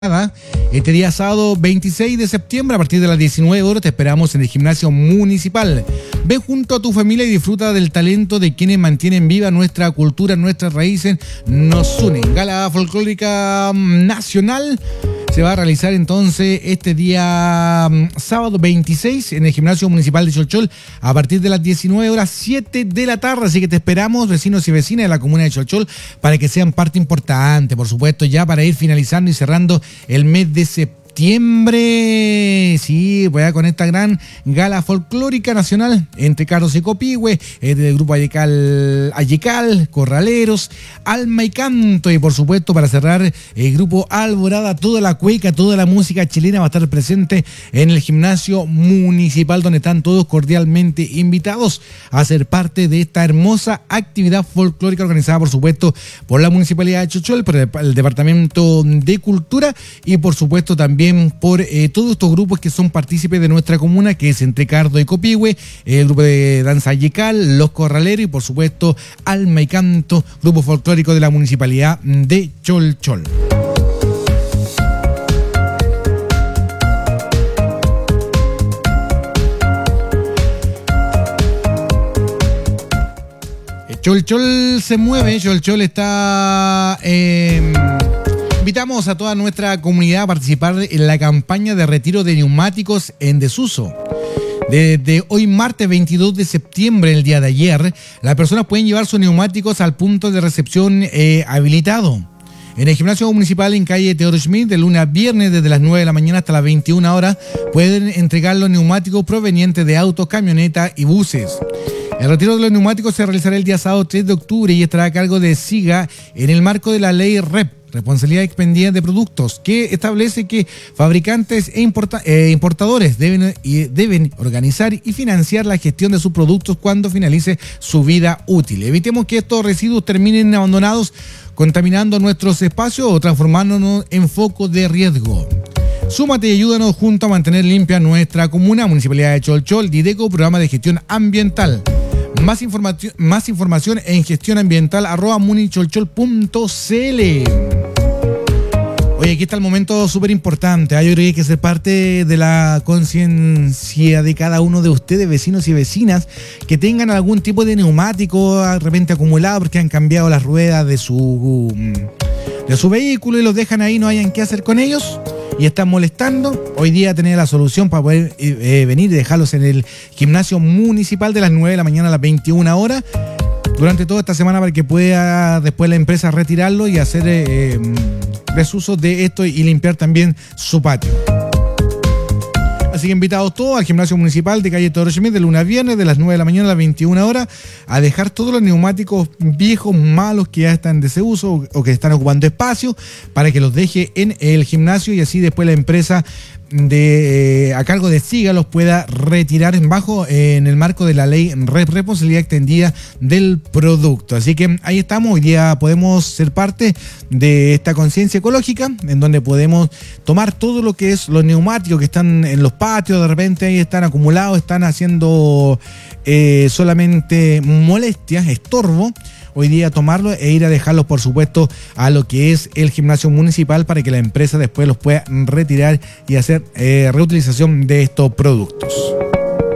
Este día sábado 26 de septiembre a partir de las 19 horas te esperamos en el gimnasio municipal. Ven junto a tu familia y disfruta del talento de quienes mantienen viva nuestra cultura, nuestras raíces, nos unen. Gala folclórica nacional se va a realizar entonces este día sábado 26 en el gimnasio municipal de Cholchol a partir de las 19 horas 7 de la tarde. Así que te esperamos, vecinos y vecinas de la comuna de Cholchol, para que sean parte importante, por supuesto, ya para ir finalizando y cerrando el mes de septiembre. Sí, pues con esta gran gala folclórica nacional entre Carros y Copihue, del grupo Ayecal, Corraleros, Alma y Canto, y por supuesto para cerrar el grupo Alborada, toda la cueca, toda la música chilena va a estar presente en el gimnasio municipal, donde están todos cordialmente invitados a ser parte de esta hermosa actividad folclórica organizada por supuesto por la Municipalidad de Cholchol, por el Departamento de Cultura y por supuesto también por todos estos grupos que son partícipes de nuestra comuna, que es entre Cardo y Copihue, el grupo de danza Yecal, Los Corraleros y por supuesto Alma y Canto, grupo folclórico de la Municipalidad de Cholchol. Cholchol se mueve, Cholchol está... Invitamos a toda nuestra comunidad a participar en la campaña de retiro de neumáticos en desuso. Desde hoy martes 22 de septiembre, el día de ayer, las personas pueden llevar sus neumáticos al punto de recepción habilitado. En el gimnasio municipal en calle Teodoro Schmidt, de lunes a viernes, desde las 9 de la mañana hasta las 21 horas, pueden entregar los neumáticos provenientes de autos, camionetas y buses. El retiro de los neumáticos se realizará el día sábado 3 de octubre y estará a cargo de SIGA en el marco de la ley REP, Responsabilidad Expendida de Productos, que establece que fabricantes e importadores deben organizar y financiar la gestión de sus productos cuando finalice su vida útil. Evitemos que estos residuos terminen abandonados, contaminando nuestros espacios o transformándonos en focos de riesgo. Súmate y ayúdanos junto a mantener limpia nuestra comuna. Municipalidad de Cholchol, Dideco, Programa de Gestión Ambiental. Más información en gestionambiental@municholchol.cl. Oye, aquí está el momento súper importante. Yo creo que hay que ser parte de la conciencia de cada uno de ustedes, vecinos y vecinas, que tengan algún tipo de neumático de repente acumulado porque han cambiado las ruedas de su vehículo y los dejan ahí, no hayan qué hacer con ellos y están molestando. Hoy día tener la solución para poder venir y dejarlos en el gimnasio municipal de las 9 de la mañana a las 21 horas durante toda esta semana, para que pueda después la empresa retirarlo y hacer desuso de esto y limpiar también su patio. Así que invitados todos al gimnasio municipal de calle Teodoro Schmidt de lunes a viernes de las 9 de la mañana a las 21 horas a dejar todos los neumáticos viejos, malos, que ya están en desuso o que están ocupando espacio, para que los deje en el gimnasio y así después la empresa a cargo de SIGA los pueda retirar en el marco de la ley Responsabilidad Extendida del Producto. Así que ahí estamos, hoy día podemos ser parte de esta conciencia ecológica en donde podemos tomar todo lo que es los neumáticos que están en los patios, de repente ahí están acumulados, están haciendo solamente molestias, estorbo. Hoy día tomarlo e ir a dejarlos, por supuesto, a lo que es el gimnasio municipal, para que la empresa después los pueda retirar y hacer reutilización de estos productos.